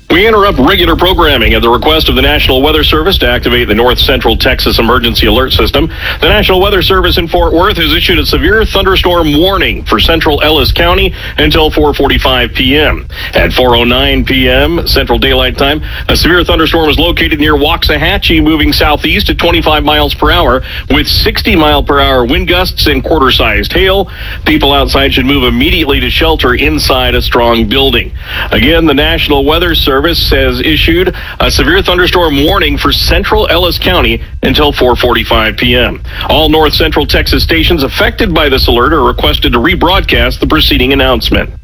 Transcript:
We interrupt regular programming at the request of the National Weather Service to activate the North Central Texas Emergency Alert System. The National Weather Service in Fort Worth has issued a severe thunderstorm warning for central Ellis County until 4:45 p.m. At 4:09 p.m. Central Daylight Time, a severe thunderstorm is located near Waxahachie, moving southeast at 25 miles per hour with 60-mile-per-hour wind gusts and quarter-sized hail. People outside should move immediately to shelter inside a strong building. Again, the National Weather Service has issued a severe thunderstorm warning for central Ellis County until 4:45 p.m. All north central Texas stations affected by this alert are requested to rebroadcast the preceding announcement.